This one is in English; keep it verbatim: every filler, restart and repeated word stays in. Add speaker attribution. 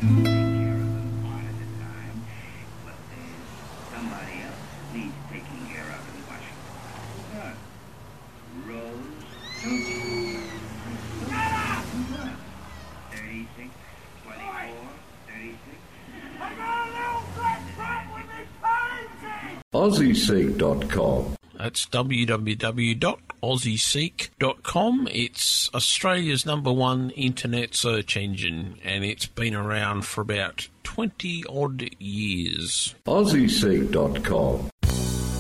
Speaker 1: take care of them one at a time. Well, there's somebody else needs taking care of in Washington. Who's that? Rose Susie. thirty-six, twenty-four, thirty-six.
Speaker 2: I got a little black truck with me painting!
Speaker 3: Aussie Seek dot com.
Speaker 4: That's w w w dot aussie seek dot com. It's Australia's number one internet search engine, and it's been around for about twenty odd years.
Speaker 3: Aussie Seek dot com.